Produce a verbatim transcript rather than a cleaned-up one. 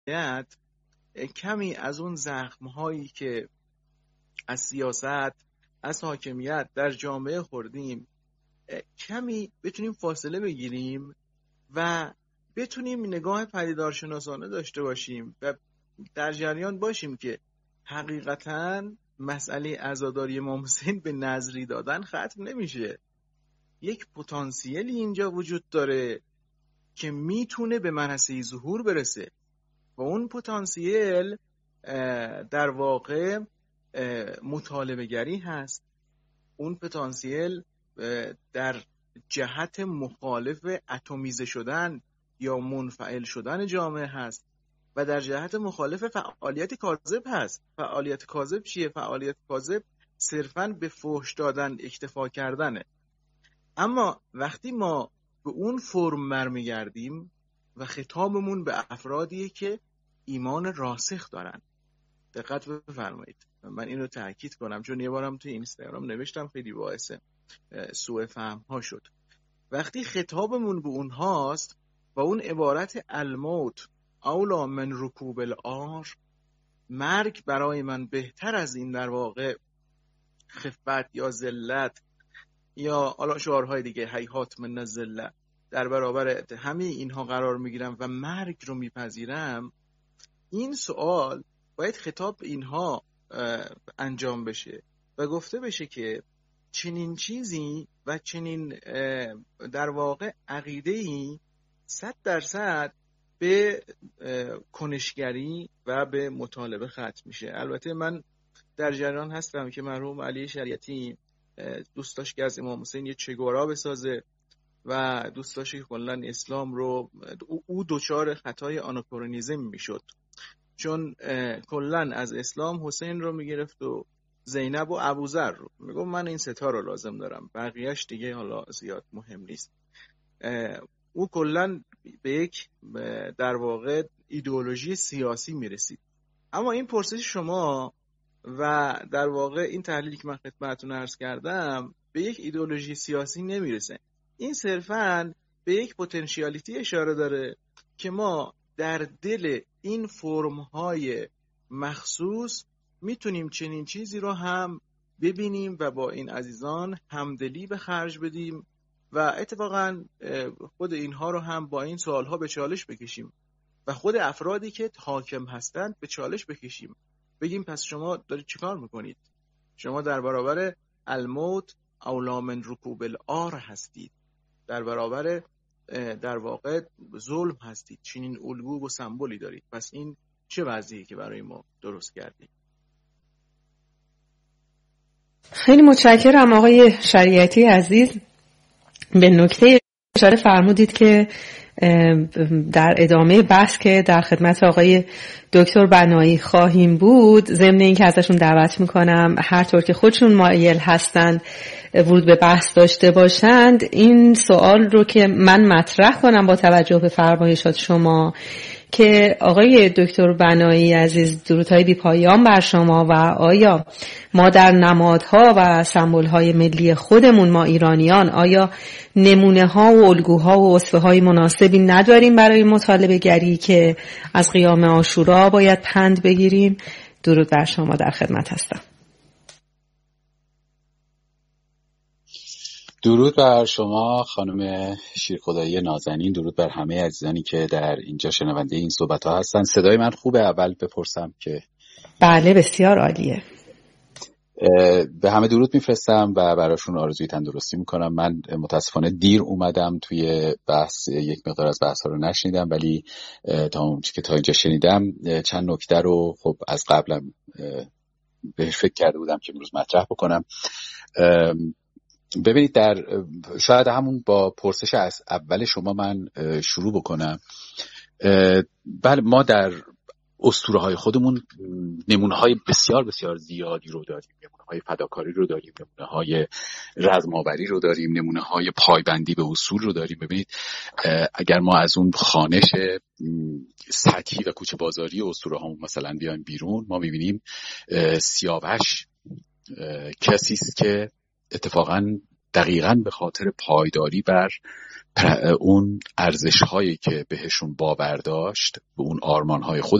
کمی از اون زخم‌هایی که از سیاست، از حاکمیت در جامعه خوردیم کمی بتونیم فاصله بگیریم و بتونیم نگاه پدیدارشناسانه داشته باشیم و در جریان باشیم که حقیقتاً مسئله عزاداری امام حسین به نظری دادن ختم نمیشه. یک پتانسیلی اینجا وجود داره که میتونه به منصه ظهور برسه و اون پتانسیل در واقع مطالبه گری هست. اون پتانسیل در جهت مخالف اتمیزه شدن یا منفعل شدن جامعه هست و در جهت مخالف فعالیت کاذب هست. فعالیت کاذب چیه؟ فعالیت کاذب صرفاً به فحش دادن اکتفا کردنه. اما وقتی ما به اون فرم برمیگردیم و خطابمون به افرادیه که ایمان راسخ دارن، دقت بفرمایید، من اینو تاکید کنم چون یه بارم توی اینستاگرام نوشتم خیلی باعث سوء فهم ها شد. وقتی خطابمون به اونهاست و اون عبارت الموت اولا من رکوب العار، مرگ برای من بهتر از این در واقع خفت یا ذلت یا حالا شعارهای دیگه هیهات من الذلت در برابر همه اینها قرار میگیرم و مرگ رو میپذیرم، این سوال باید خطاب به اینها انجام بشه و گفته بشه که چنین چیزی و چنین در واقع عقیده‌ای صد درصد به کنشگری و به مطالبه ختم میشه. البته من در جریان هستم که مرحوم علی شریعتی دوست داشت که از امام حسین یه چگوارا بسازه و دوست داشت که کلاً اسلام رو او دوچار خطای آناکرونیزم میشد، چون کلاً از اسلام حسین رو میگرفت و زینب و ابوذر رو میگم من این ستا رو لازم دارم، بقیهش دیگه حالا زیاد مهم نیست. او کلاً به یک در واقع ایدئولوژی سیاسی میرسید. اما این پرسش شما و در واقع این تحلیلی که من خدمتتون عرض کردم به یک ایدئولوژی سیاسی نمیرسه. این صرفاً به یک پتانسیالیتی اشاره داره که ما در دل این فرم‌های مخصوص میتونیم چنین چیزی رو هم ببینیم و با این عزیزان همدلی به خرج بدیم و اتفاقاً خود اینها رو هم با این سوالها به چالش بکشیم و خود افرادی که حاکم هستند به چالش بکشیم، بگیم پس شما دارید چیکار میکنید؟ شما در برابر الموت اولا من رکوب العار هستید، در برابر در واقع ظلم هستید، چنین الگو و سمبولی دارید. پس این چه وضعیه که برای ما درست کردید؟ خیلی متشکرم آقای شریعتی عزیز. به نکته اشاره فرمودید که در ادامه بحث که در خدمت آقای دکتر بنایی خواهیم بود، ضمن این که ازشون دعوت میکنم هر طور که خودشون مایل هستند ورود به بحث داشته باشند، این سوال رو که من مطرح کنم با توجه به فرمایشات شما که آقای دکتر بنایی عزیز درودهای بی پایان بر شما و آیا ما در نمادها و سمبولهای ملی خودمون ما ایرانیان آیا نمونه ها و الگوها و وصفه های مناسبی نداریم برای مطالبه گری که از قیام عاشورا باید پند بگیریم؟ درود بر شما، در خدمت هستم. درود بر شما خانم شیرخدایی نازنین، درود بر همه عزیزانی که در اینجا شنونده این صحبت ها هستن. صدای من خوبه؟ اول بپرسم که بله بسیار عالیه. به همه درود میفرستم و براشون آرزوی تندرستی میکنم. من متاسفانه دیر اومدم توی بحث، یک مقدار از بحث ها رو نشنیدم، ولی تا اونچه که تا اینجا شنیدم چند نکته رو خب از قبلم بهش فکر کرده بودم که امروز مطرح بکنم. ببینید، در شاید همون با پرسش از اول شما من شروع بکنم. بله، ما در اسطوره‌های خودمون نمونه‌های بسیار بسیار زیادی رو داریم، نمونه‌های فداکاری رو داریم، نمونه‌های رزم‌آوری رو داریم، نمونه‌های پایبندی به اصول رو داریم. ببینید، اگر ما از اون خانش سطحی و کوچه بازاری اسطوره‌هامون مثلا بیایم بیرون، ما می‌بینیم سیاوش کسی است که اتفاقاً دقیقاً به خاطر پایداری بر اون ارزش هایی که بهشون باور داشت، به اون آرمان های خود